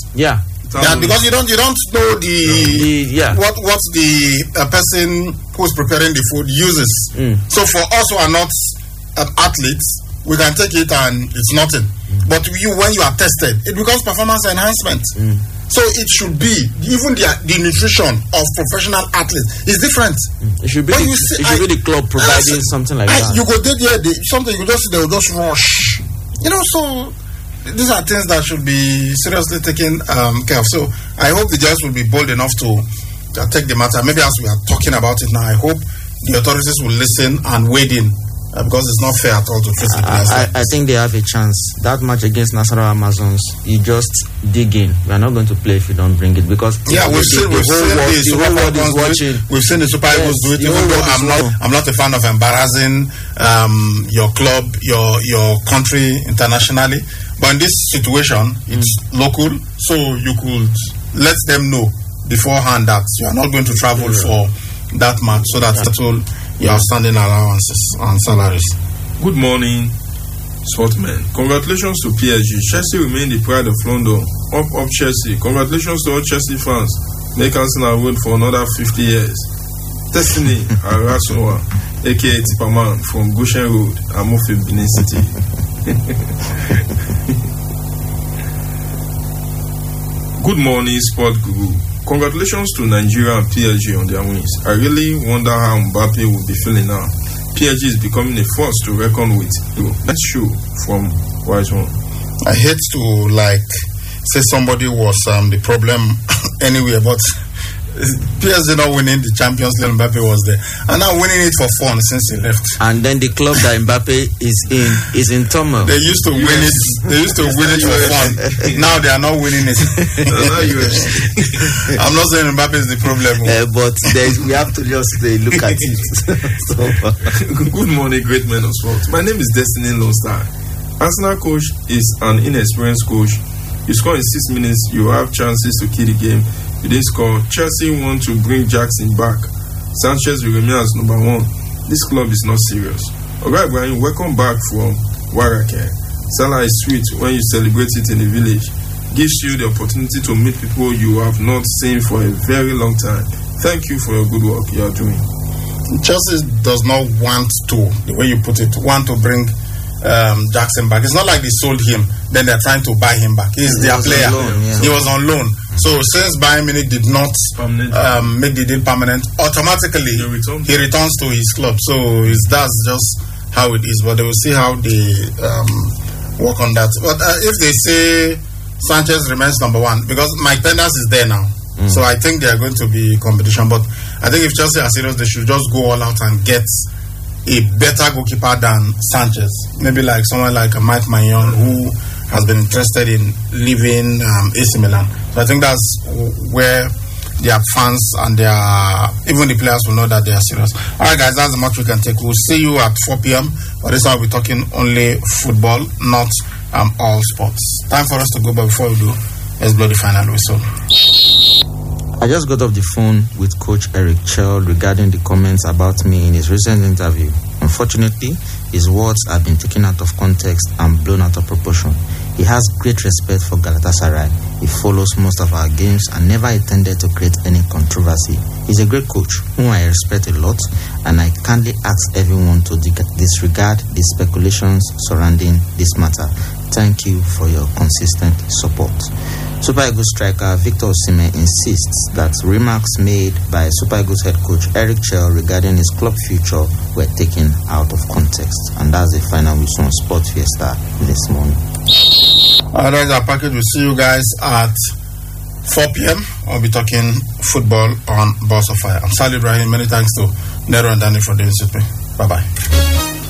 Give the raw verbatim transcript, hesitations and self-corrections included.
Yeah. Yeah, because you don't you don't know the, the yeah. what what the uh, person who's preparing the food uses. Mm. So for us who are not uh, athletes, we can take it and it's nothing. Mm. But you, when you are tested, it becomes performance enhancement. Mm. So it should be even the the nutrition of professional athletes is different. Mm. It should be the, you see, it should I, be the club providing I, something like I, that. You go there, there they, something you just they will just rush. You know, so. These are things that should be seriously taken um, care of. So I hope the judges will be bold enough to uh, take the matter. Maybe as we are talking about it now, I hope the authorities will listen and wade in uh, because it's not fair at all to face the players. I, I, I think they have a chance. That match against Nasarawa Amazons, you just dig in. We are not going to play if you don't bring it because yeah, we've the, seen, the, we've whole seen world, the, the whole world is watching. We've seen the Super Eagles yes, do it. Even though I'm not, I'm not a fan of embarrassing um, your club, your your country internationally. But in this situation, it's mm. local, so you could let them know beforehand that you are not going to travel yeah. for that match, so that settle your outstanding allowances and salaries. Good morning, sportsmen. Congratulations to P S G. Chelsea remain the pride of London. Up, up, Chelsea. Congratulations to all Chelsea fans. Make Arsenal win for another fifty years. Destiny Arasowa, aka Tipaman from Goshen Road, Amofe, Benin City. Good morning, Sport Guru. Congratulations to Nigeria and P S G on their wins. I really wonder how Mbappe will be feeling now. P S G is becoming a force to reckon with. Let's show from Wise One. I hate to like say somebody was um, the problem anywhere, but P S G not winning the Champions League, Mbappe was there, and now winning it for fun since he left. And then the club that Mbappe is in is in turmoil. They used to win it. They used to win it for fun. Now they are not winning it. I'm not saying Mbappe is the problem, uh, but we have to just uh, look at it. So, good morning, great men of sport. My name is Destiny Lone Star. Arsenal coach is an inexperienced coach. You score in six minutes, you have chances to kill the game. You didn't score. Chelsea want to bring Jackson back. Sanchez will remain as number one. This club is not serious. Alright, Brian, welcome back from Warake. Salah is sweet when you celebrate it in the village. Gives you the opportunity to meet people you have not seen for a very long time. Thank you for your good work you are doing. Chelsea does not want to, the way you put it, want to bring um, Jackson back. It's not like they sold him, then they're trying to buy him back. He's he their player. Loan, yeah. He was on loan. So since Bayern Munich did not um, make the deal permanent, automatically return. he returns to his club. So it's, that's just how it is. But they will see how they um, work on that. But uh, if they say Sanchez remains number one, because Mike Penders is there now, mm. so I think they are going to be competition. But I think if Chelsea are serious, they should just go all out and get a better goalkeeper than Sanchez. Maybe like someone like Mike Maignan, who has been interested in leaving um, A C Milan. So I think that's where their fans and their even the players will know that they are serious. All right, guys, that's the match we can take. We'll see you at four p.m. But this time we'll be talking only football, not um, all sports. Time for us to go, but before we do, let's blow the final whistle. I just got off the phone with Coach Eric Chell regarding the comments about me in his recent interview. Unfortunately, his words have been taken out of context and blown out of proportion. He has great respect for Galatasaray. He follows most of our games and never intended to create any controversy. He's a great coach whom I respect a lot, and I kindly ask everyone to disregard the speculations surrounding this matter. Thank you for your consistent support. Super Eagles striker Victor Osimhen insists that remarks made by Super Eagles head coach Eric Chell regarding his club future were taken out of context. And that's the final whistle on Sport Fiesta this morning. Alright, our package. We'll see you guys at four p.m. I'll be talking football on Balls of Fire. I'm Sally Ibrahim. Many thanks to Nero and Danny for doing this with me. Bye-bye.